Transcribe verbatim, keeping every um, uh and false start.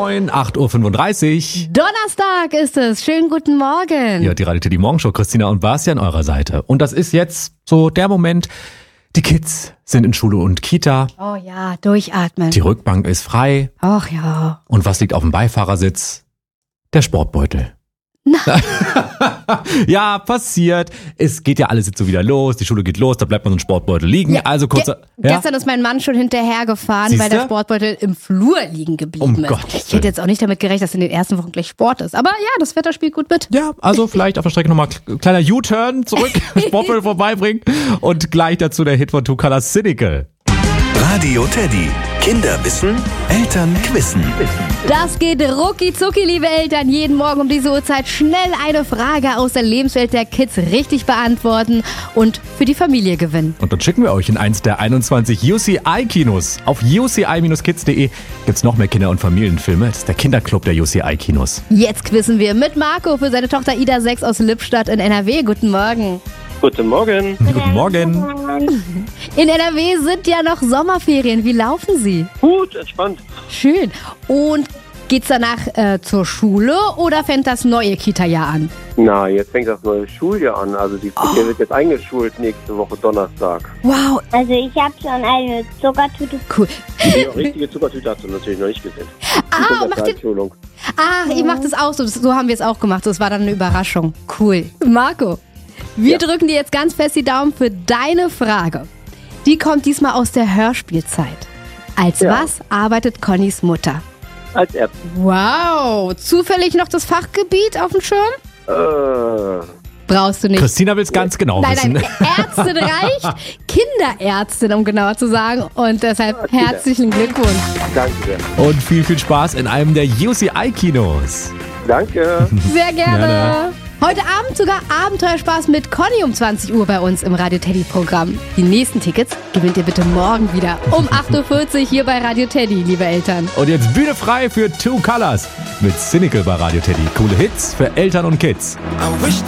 moin, acht Uhr fünfunddreißig. Donnerstag ist es. Schönen guten Morgen. Ja, die Radio Teddy Morgenshow, Christina und Basti an eurer Seite. Und das ist jetzt so der Moment, die Kids sind in Schule und Kita. Oh ja, durchatmen. Die Rückbank ist frei. Ach ja. Und was liegt auf dem Beifahrersitz? Der Sportbeutel. Nein. Ja, passiert. Es geht ja alles jetzt so wieder los. Die Schule geht los, da bleibt man so ein Sportbeutel liegen. Ja, also kurz. Ge- ja? Gestern ist mein Mann schon hinterhergefahren, Siehste? weil der Sportbeutel im Flur liegen geblieben Um ist. Gottes Ich hätte jetzt auch nicht damit gerechnet, dass in den ersten Wochen gleich Sport ist. Aber ja, das Wetter spielt gut mit. Ja, also vielleicht auf der Strecke nochmal kleiner U-Turn zurück, Sportbeutel vorbeibringen und gleich dazu der Hit von Two Colors, Cynical. Radio Teddy. Kinder wissen, Eltern quissen. Das geht rucki zucki, liebe Eltern. Jeden Morgen um diese Uhrzeit schnell eine Frage aus der Lebenswelt der Kids richtig beantworten und für die Familie gewinnen. Und dann schicken wir euch in eins der einundzwanzig U C I-Kinos. Auf u c i dash kids punkt de gibt's noch mehr Kinder- und Familienfilme. Das ist der Kinderclub der U C I-Kinos. Jetzt quizzen wir mit Marco für seine Tochter Ida sechs aus Lippstadt in N R W. Guten Morgen. Guten Morgen. Guten Morgen. In N R W sind ja noch Sommerferien. Wie laufen sie? Gut, entspannt. Schön. Und geht's danach äh, zur Schule oder fängt das neue Kita-Jahr an? Na, jetzt fängt das neue Schuljahr an. Also die Kita wird jetzt eingeschult nächste Woche Donnerstag. Wow, Also ich habe schon eine Zuckertüte. cool. Die richtige Zuckertüte hast du natürlich noch nicht gesehen. Ah, macht ihr, Einschulung. ah, ihr macht es auch so. So haben wir es auch gemacht. Das war dann eine Überraschung. Cool. Marco, wir Ja. drücken dir jetzt ganz fest die Daumen für deine Frage. Die kommt diesmal aus der Hörspielzeit. Als Ja. was arbeitet Connys Mutter? Als Ärztin. Wow, zufällig noch das Fachgebiet auf dem Schirm? Äh, Brauchst du nicht. Christina will's ganz genau Nein, wissen. nein, Ärztin reicht. Kinderärztin, um genauer zu sagen. Und deshalb herzlichen Glückwunsch. danke sehr. Und viel, viel Spaß in einem der U C I-Kinos. Danke. Sehr gerne. Gerne. Heute Abend sogar Abenteuerspaß mit Conny um zwanzig Uhr bei uns im Radio Teddy Programm. Die nächsten Tickets gewinnt ihr bitte morgen wieder um acht Uhr vierzig hier bei Radio Teddy, liebe Eltern. Und jetzt Bühne frei für Two Colors mit Cynical bei Radio Teddy. Coole Hits für Eltern und Kids. I wish that